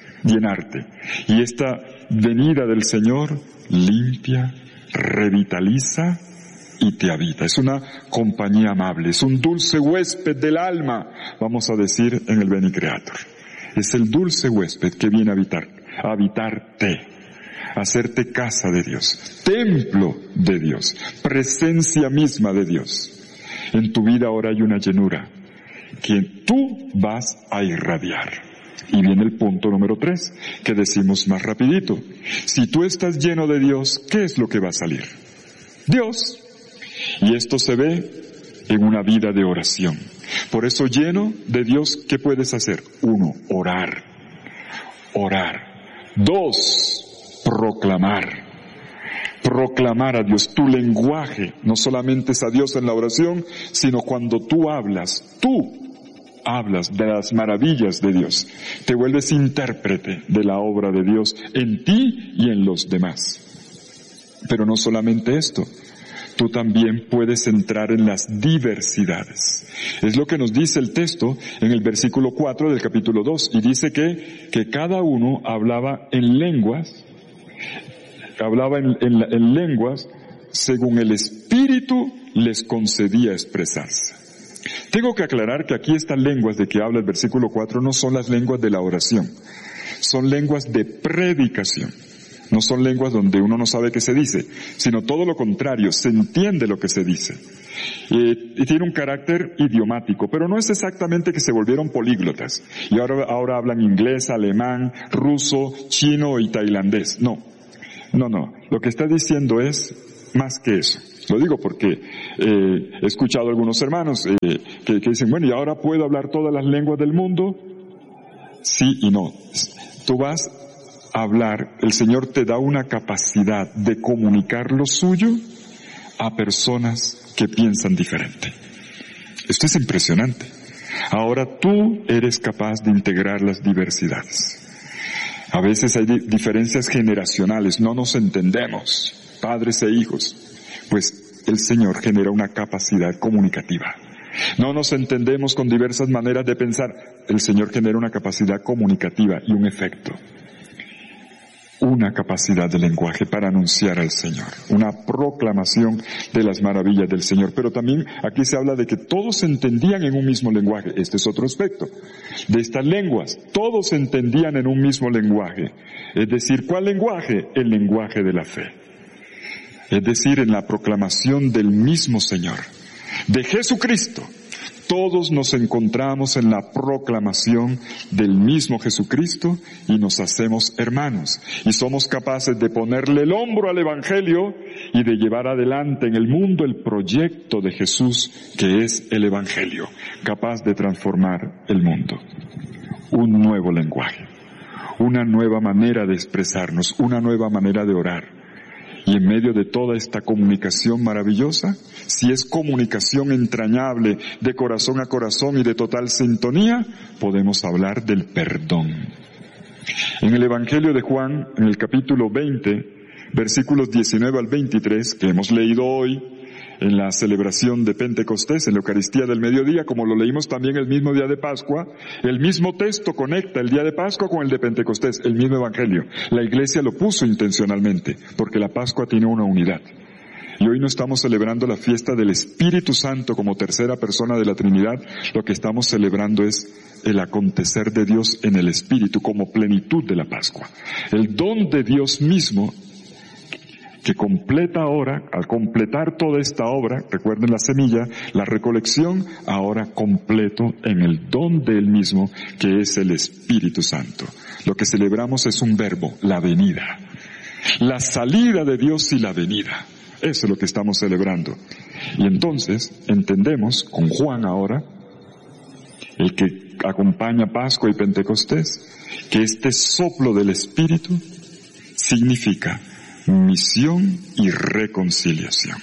Y esta venida del Señor limpia, revitaliza y te habita. Es una compañía amable, es un dulce huésped del alma, vamos a decir en el Beni Creator. Es el dulce huésped que viene a habitarte, a hacerte casa de Dios, templo de Dios, presencia misma de Dios. En tu vida ahora hay una llenura que tú vas a irradiar. Y viene el punto número 3, que decimos más rapidito. Si tú estás lleno de Dios, ¿qué es lo que va a salir? Dios. Y esto se ve en una vida de oración. Por eso, lleno de Dios, ¿qué puedes hacer? 1, orar. 2, proclamar. Proclamar a Dios. Tu lenguaje no solamente es a Dios en la oración, sino cuando tú hablas de las maravillas de Dios. Te vuelves intérprete de la obra de Dios en ti y en los demás. Pero no solamente esto, tú también puedes entrar en las diversidades. Es lo que nos dice el texto en el versículo 4 del capítulo 2, y dice que cada uno hablaba en lenguas según el Espíritu les concedía expresarse. Tengo que aclarar que aquí estas lenguas de que habla el versículo 4 no son las lenguas de la oración, son lenguas de predicación. No son lenguas donde uno no sabe qué se dice, sino todo lo contrario, se entiende lo que se dice. Y tiene un carácter idiomático, pero no es exactamente que se volvieron políglotas y ahora hablan inglés, alemán, ruso, chino y tailandés. No. Lo que está diciendo es más que eso. Lo digo porque he escuchado a algunos hermanos que dicen, bueno, ¿y ahora puedo hablar todas las lenguas del mundo? Sí y no. Tú vas a hablar, el Señor te da una capacidad de comunicar lo suyo a personas que piensan diferente. Esto es impresionante. Ahora tú eres capaz de integrar las diversidades. A veces hay diferencias generacionales, no nos entendemos, padres e hijos. Pues el Señor genera una capacidad comunicativa. No nos entendemos con diversas maneras de pensar. El Señor genera una capacidad comunicativa y un efecto. una capacidad de lenguaje para anunciar al Señor, una proclamación de las maravillas del Señor. Pero también aquí se habla de que todos entendían en un mismo lenguaje. Este es otro aspecto de estas lenguas. Todos entendían en un mismo lenguaje. Es decir, ¿cuál lenguaje? El lenguaje de la fe. Es decir, en la proclamación del mismo Señor, de Jesucristo. Todos nos encontramos en la proclamación del mismo Jesucristo y nos hacemos hermanos. Y somos capaces de ponerle el hombro al Evangelio y de llevar adelante en el mundo el proyecto de Jesús, que es el Evangelio, capaz de transformar el mundo. Un nuevo lenguaje, una nueva manera de expresarnos, una nueva manera de orar. Y en medio de toda esta comunicación maravillosa, si es comunicación entrañable de corazón a corazón y de total sintonía, podemos hablar del perdón. En el Evangelio de Juan, en el capítulo 20, versículos 19 al 23, que hemos leído hoy en la celebración de Pentecostés, en la Eucaristía del mediodía, como lo leímos también el mismo día de Pascua, el mismo texto conecta el día de Pascua con el de Pentecostés, el mismo Evangelio. La Iglesia lo puso intencionalmente, porque la Pascua tiene una unidad. Y hoy no estamos celebrando la fiesta del Espíritu Santo como tercera persona de la Trinidad, lo que estamos celebrando es el acontecer de Dios en el Espíritu como plenitud de la Pascua. El don de Dios mismo que completa ahora, al completar toda esta obra, recuerden la semilla, la recolección, ahora completo en el don de Él mismo, que es el Espíritu Santo. Lo que celebramos es un verbo, la venida. La salida de Dios y la venida. Eso es lo que estamos celebrando. Y entonces entendemos, con Juan ahora, el que acompaña Pascua y Pentecostés, que este soplo del Espíritu significa misión y reconciliación.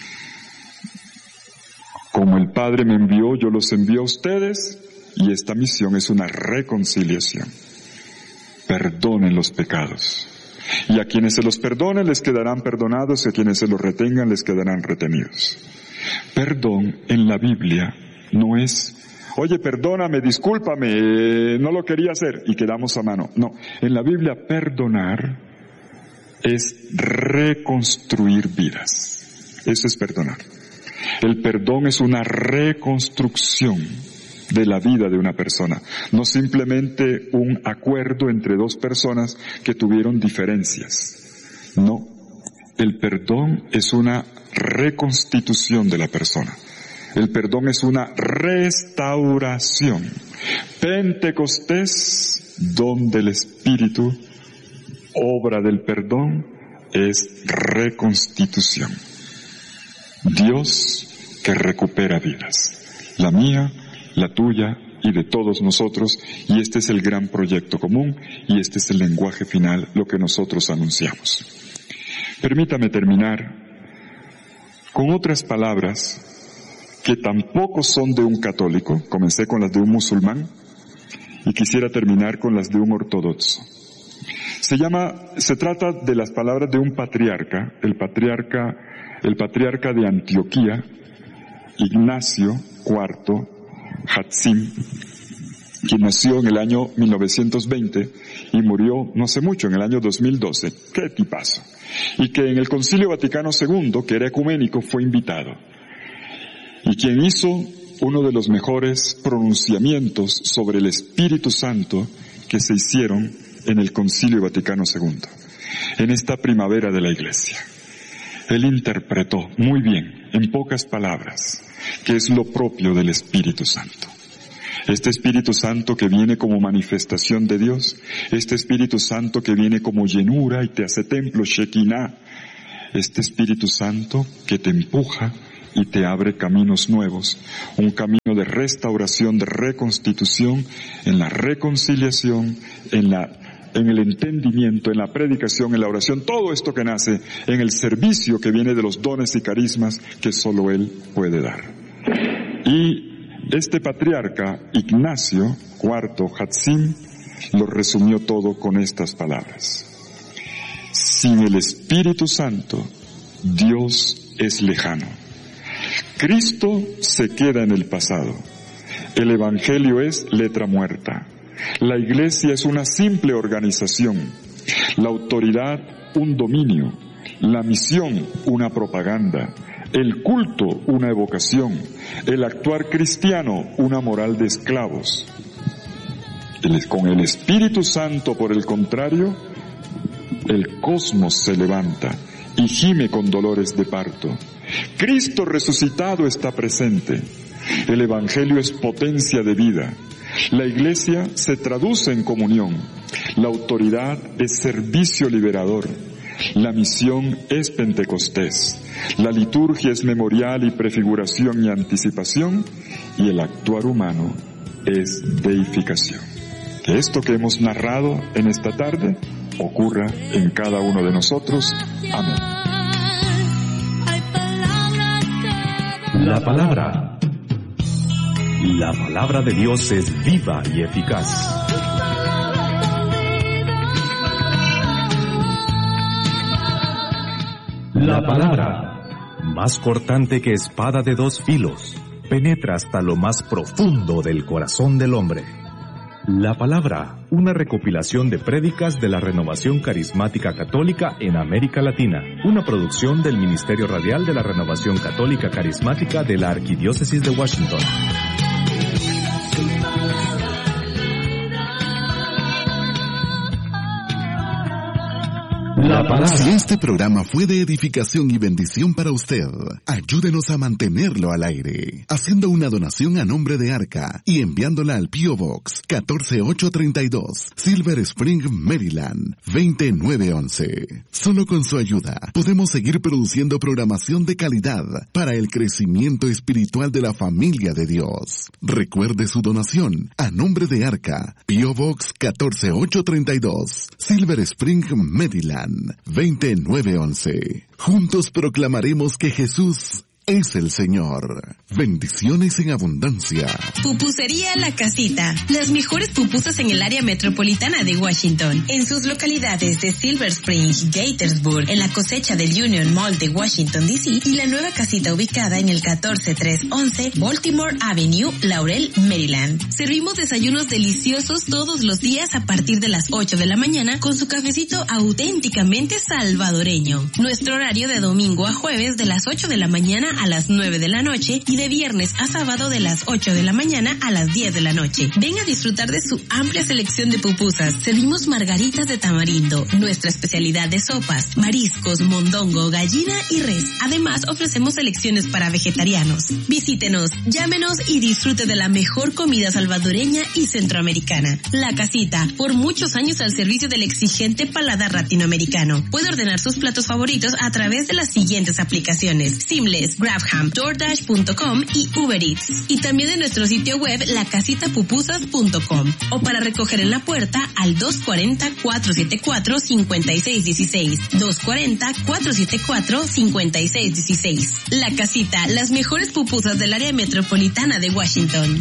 Como el Padre me envió, yo los envío a ustedes, y esta misión es una reconciliación. Perdonen los pecados. Y a quienes se los perdonen les quedarán perdonados, y a quienes se los retengan les quedarán retenidos. Perdón en la Biblia no es, oye, perdóname, discúlpame, no lo quería hacer, y quedamos a mano. No, en la Biblia perdonar es reconstruir vidas. Eso es perdonar. El perdón es una reconstrucción de la vida de una persona, no simplemente un acuerdo entre dos personas que tuvieron diferencias. No, el perdón es una reconstitución de la persona. El perdón es una restauración. Pentecostés, don del Espíritu, obra del perdón, es reconstitución. Dios que recupera vidas. La mía, la tuya y de todos nosotros, y este es el gran proyecto común, y este es el lenguaje final, lo que nosotros anunciamos. Permítame terminar con otras palabras que tampoco son de un católico. Comencé con las de un musulmán y quisiera terminar con las de un ortodoxo. Se trata de las palabras de un patriarca, el patriarca de Antioquía, Ignacio IV Hatzim, quien nació en el año 1920 y murió no hace mucho, en el año 2012. ¡Qué tipazo! Y que en el Concilio Vaticano II, que era ecuménico, fue invitado. Y quien hizo uno de los mejores pronunciamientos sobre el Espíritu Santo que se hicieron en el Concilio Vaticano II, en esta primavera de la Iglesia. Él interpretó muy bien, en pocas palabras, que es lo propio del Espíritu Santo. Este Espíritu Santo que viene como manifestación de Dios, este Espíritu Santo que viene como llenura y te hace templo, Shekinah, este Espíritu Santo que te empuja y te abre caminos nuevos, un camino de restauración, de reconstitución, en la reconciliación, en el entendimiento, en la predicación, en la oración, todo esto que nace en el servicio que viene de los dones y carismas que solo Él puede dar. Y este patriarca, Ignacio IV Hatzim, lo resumió todo con estas palabras. Sin el Espíritu Santo, Dios es lejano. Cristo se queda en el pasado. El Evangelio es letra muerta. La Iglesia es una simple organización la autoridad un dominio, la misión una propaganda, el culto una evocación, el actuar cristiano una moral de esclavos. Con el Espíritu Santo, por el contrario, el cosmos se levanta y gime con dolores de parto. Cristo resucitado está presente. El Evangelio es potencia de vida. La Iglesia se traduce en comunión. La autoridad es servicio liberador. La misión es Pentecostés. La liturgia es memorial y prefiguración y anticipación. Y el actuar humano es deificación. Que esto que hemos narrado en esta tarde ocurra en cada uno de nosotros. Amén. La palabra. La palabra de Dios es viva y eficaz. La palabra, más cortante que espada de dos filos, penetra hasta lo más profundo del corazón del hombre. La palabra, una recopilación de prédicas de la Renovación Carismática Católica en América Latina, una producción del Ministerio Radial de la Renovación Católica Carismática de la Arquidiócesis de Washington. Si este programa fue de edificación y bendición para usted, ayúdenos a mantenerlo al aire, haciendo una donación a nombre de Arca y enviándola al P.O. Box 14832, Silver Spring, Maryland, 20911. Solo con su ayuda podemos seguir produciendo programación de calidad para el crecimiento espiritual de la familia de Dios. Recuerde su donación a nombre de Arca, P.O. Box 14832, Silver Spring, Maryland, 20911. Juntos proclamaremos que Jesús es el Señor. Bendiciones en abundancia. Pupusería La Casita. Las mejores pupusas en el área metropolitana de Washington. En sus localidades de Silver Spring, Gaithersburg, en la cosecha del Union Mall de Washington, D.C. y la nueva casita ubicada en el 14311 Baltimore Avenue, Laurel, Maryland. Servimos desayunos deliciosos todos los días a partir de las 8 de la mañana con su cafecito auténticamente salvadoreño. Nuestro horario de domingo a jueves de las 8 de la mañana a las 9 de la noche y de viernes a sábado de las 8 de la mañana a las 10 de la noche. Ven a disfrutar de su amplia selección de pupusas. Servimos margaritas de tamarindo, nuestra especialidad de sopas, mariscos, mondongo, gallina y res. Además, ofrecemos selecciones para vegetarianos. Visítenos, llámenos y disfrute de la mejor comida salvadoreña y centroamericana. La Casita, por muchos años al servicio del exigente paladar latinoamericano. Puede ordenar sus platos favoritos a través de las siguientes aplicaciones: Seamless, Grabham, DoorDash.com y Uber Eats. Y también en nuestro sitio web lacasitapupusas.com o para recoger en la puerta al 240-474-5616. 240-474-5616. La Casita, las mejores pupusas del área metropolitana de Washington.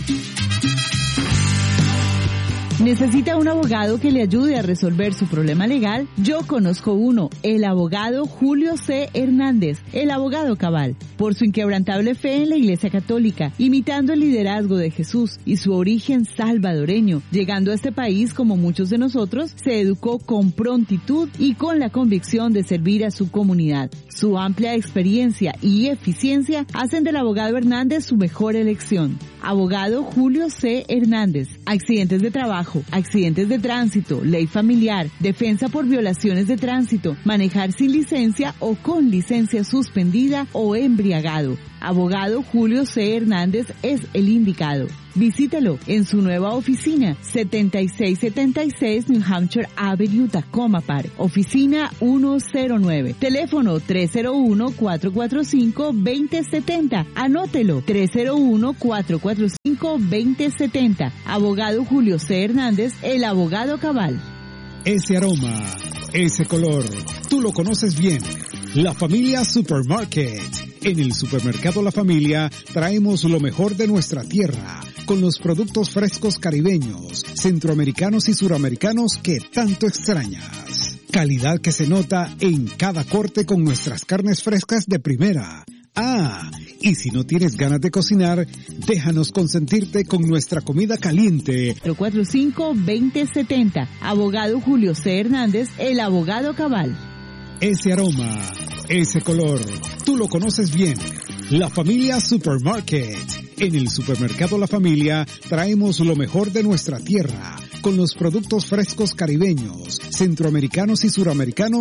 ¿Necesita un abogado que le ayude a resolver su problema legal? Yo conozco uno, el abogado Julio C. Hernández, el abogado cabal. Por su inquebrantable fe en la Iglesia Católica, imitando el liderazgo de Jesús y su origen salvadoreño, llegando a este país como muchos de nosotros, se educó con prontitud y con la convicción de servir a su comunidad. Su amplia experiencia y eficiencia hacen del abogado Hernández su mejor elección. Abogado Julio C. Hernández. Accidentes de trabajo, accidentes de tránsito, ley familiar, defensa por violaciones de tránsito, manejar sin licencia o con licencia suspendida o embriagado. Abogado Julio C. Hernández es el indicado. Visítelo en su nueva oficina, 7676 New Hampshire Avenue, Tacoma Park. Oficina 109. Teléfono 301-445-2070. Anótelo, 301-445-2070. Abogado Julio C. Hernández, el abogado cabal. Ese aroma, ese color, tú lo conoces bien. La Familia Supermarket. En el supermercado La Familia traemos lo mejor de nuestra tierra, con los productos frescos caribeños, centroamericanos y suramericanos que tanto extrañas. Calidad que se nota en cada corte con nuestras carnes frescas de primera. Ah, y si no tienes ganas de cocinar, déjanos consentirte con nuestra comida caliente. 445-2070. Abogado Julio C. Hernández, el abogado cabal. Ese aroma, ese color, tú lo conoces bien. La Familia Supermarket. En el supermercado La Familia traemos lo mejor de nuestra tierra, con los productos frescos caribeños, centroamericanos y suramericanos